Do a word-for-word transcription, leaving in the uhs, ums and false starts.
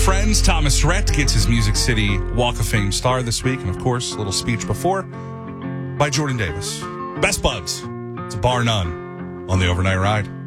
friends. Thomas Rhett gets his Music City Walk of Fame star this week. And, of course, a little speech before by Jordan Davis. Best buds. It's bar none on the overnight ride.